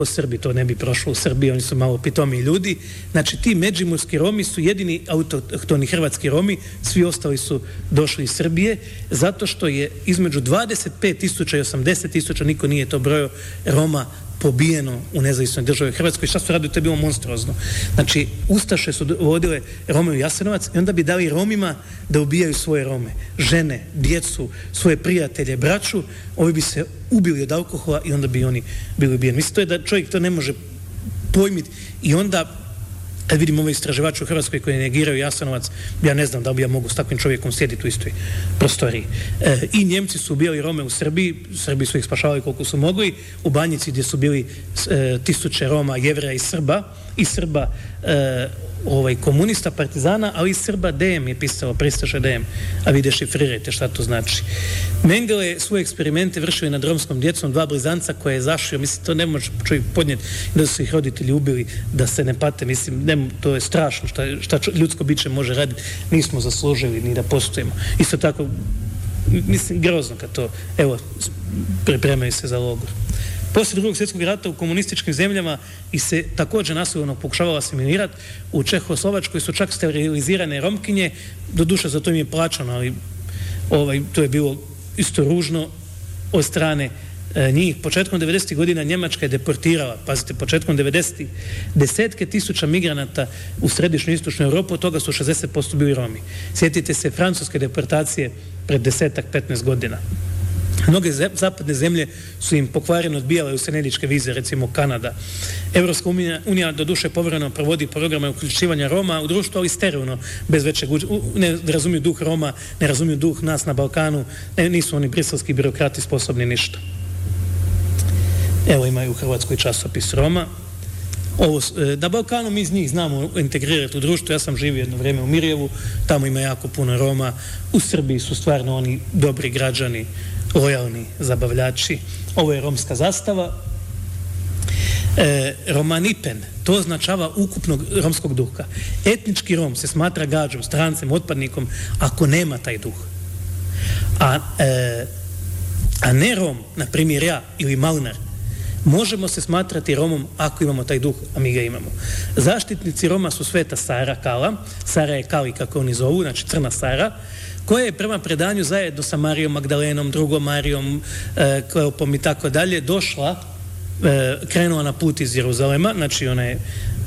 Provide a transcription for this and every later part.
Srbi, to ne bi prošlo u Srbiji, oni su malo pitomi ljudi. Znači, ti međimurski Romi su jedini autohtoni hrvatski Romi, svi ostali su došli iz Srbije, zato što je između 25.000 i 80.000, niko nije to brojao, Roma pobijeno u nezavisnoj državi Hrvatskoj. Šta su radili? To je bilo monstruozno. Znači, Ustaše su vodile Rome u Jasenovac i onda bi dali Romima da ubijaju svoje Rome. Žene, djecu, svoje prijatelje, braću, ovi bi se ubili od alkohola i onda bi oni bili ubijeni. Mislim, to je da čovjek to ne može pojmiti i onda kad vidim ove istraživače u Hrvatskoj koji negiraju Jasenovac, ja ne znam da bi ja mogu s takvim čovjekom sjediti u istoj prostoriji. I Njemci su ubijali Rome u Srbiji, Srbiji su ih spašavali koliko su mogli, u Banjici gdje su bili tisuće Roma, Jevreja i Srba komunista, partizana, ali i Srba DM je pisalo, pristaše DM, a vi dešifrirajte šta to znači. Mengele je svoje eksperimente vršio nad romskom djecom, 2 blizanca koje je zašio, mislim, to ne može čovjek podnijeti da su ih roditelji ubili, da se ne pate, mislim, to je strašno šta ljudsko biće može raditi, nismo zaslužili ni da postojimo. Isto tako, mislim, grozno kad to, evo, pripremaju se za logor. Poslije Drugog svjetskog rata u komunističkim zemljama i se također nasilno pokušavalo asimilirati. U Čehoslovačkoj su čak sterilizirane Romkinje, doduše za to im je plaćano, ali to je bilo isto ružno od strane njih. Početkom 90. godina Njemačka je deportirala, pazite, početkom 90. desetke tisuća migranata u središnju i istočnu Europu, od toga su 60% bili Romi. Sjetite se francuske deportacije pred 10-15 godina. Mnoge zapadne zemlje su im pokvareno odbijale useljeničke vize, recimo Kanada. Evropska unija doduše povremeno provodi programe uključivanja Roma u društvu, ali sterilno, bez većeg ne razumiju duh Roma, ne razumiju duh nas na Balkanu, nisu oni briselski birokrati sposobni ništa. Evo imaju u Hrvatskoj časopis Roma. Na Balkanu mi iz njih znamo integrirati u društvo. Ja sam živio jedno vrijeme u Mirjevu, tamo ima jako puno Roma. U Srbiji su stvarno oni dobri građani, lojalni zabavljači. Ovo je romska zastava. Romanipen, to označava ukupnog romskog duha. Etnički Rom se smatra gađom, strancem, otpadnikom ako nema taj duh. A ne Rom, na primjer ja ili Malnar, možemo se smatrati Romom ako imamo taj duh, a mi ga imamo. Zaštitnici Roma su Sveta Sara Kala, Sara je Kali kako oni zovu, znači Crna Sara, koja je prema predanju zajedno sa Marijom Magdalenom, drugom Marijom, Kleopom i tako dalje, došla, krenula na put iz Jeruzalema, znači ona je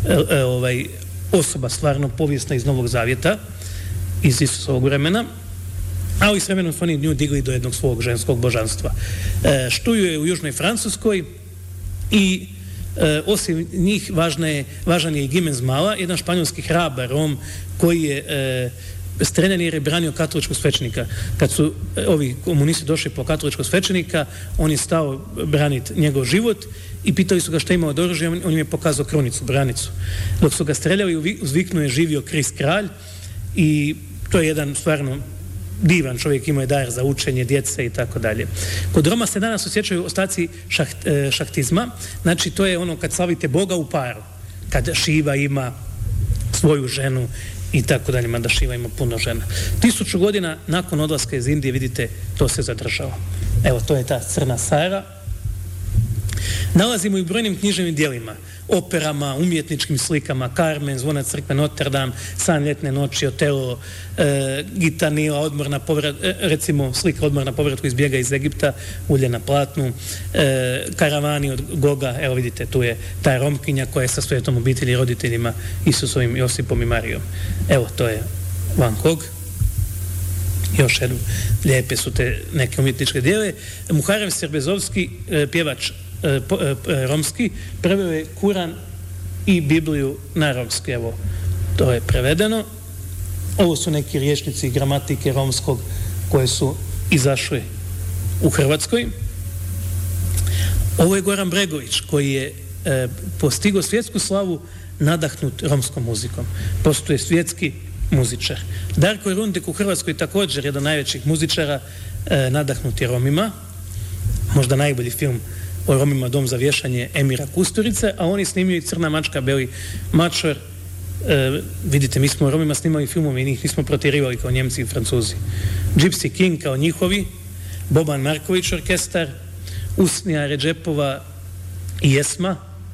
osoba stvarno povijesna iz Novog Zavjeta, iz Isusovog vremena, ali s vremenom su oni nju digli do jednog svog ženskog božanstva. Štuju je u Južnoj Francuskoj i osim njih važan je i Gimez Mala, jedan španjolski hrabar Rom koji je streljan jer je branio katoličkog svećenika. Kad su ovi komunisti došli po katoličkog svećenika, on je stao braniti njegov život i pitali su ga šta ima od oružja, on im je pokazao krunicu, branicu. Dok su ga streljali, uzviknuo je živio Krist kralj i to je jedan stvarno divan čovjek, imao je dar za učenje djece i tako dalje. Kod Roma se danas osjećaju ostaci šahtizma, znači to je ono kad slavite Boga u paru, kad Šiva ima svoju ženu i tako dalje, mada Šiva ima puno žena. 1000 godina nakon odlaska iz Indije, vidite, to se zadržava. Evo, to je ta Crna Sara. Nalazimo i u brojnim književnim dijelima, operama, umjetničkim slikama, Carmen, Zvona crkve, Notre Dame, San ljetne noći, Otelo, Gitanila, odmor na povrat, recimo slika odmor na povratku iz bijega iz Egipta, Ulje na platnu, Karavani od Goga, evo vidite, tu je ta Romkinja koja je sa svetom obitelji i roditeljima Isusovim, Josipom i Marijom. Evo, to je Van Gogh. Još jedno, lijepe su te neke umjetničke dijele. Muharem Serbezovski, pjevač romski, preveo je Kuran i Bibliju na romski. Evo, to je prevedeno. Ovo su neki rječnici gramatike romskog koje su izašle u Hrvatskoj. Ovo je Goran Bregović koji je postigao svjetsku slavu nadahnut romskom muzikom. Postoje svjetski muzičar. Darko Rundek u Hrvatskoj također jedan najvećih muzičara, nadahnut je Romima. Možda najbolji film o Romima, Dom za vješanje Emira Kusturice, a oni snimio i Crna mačka, Beli mačor. Vidite, mi smo o Romima snimali filmove i njih nismo protjerivali kao Njemci i Francuzi. Gypsy King kao njihovi, Boban Marković orkestar, Usnija Redžepova i Jesma,